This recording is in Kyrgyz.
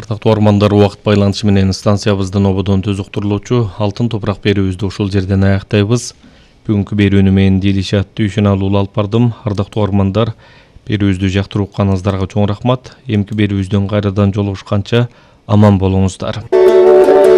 Ардактуу армандар, убакыт байланышы менен станциябыздын ободон түзүктүрүлүүчү алтын топурак берүүбүздү ушул жерден аяктайбыз. Бүгүнкү берүүнү мен Дилишат Дүйшөналуу алып бардым. Ардактуу армандар, берүүбүздү жактырып укканыңыздарга чоң рахмат. Эмки берүүбүздөн кайрадан жолугушканча аман болуңуздар.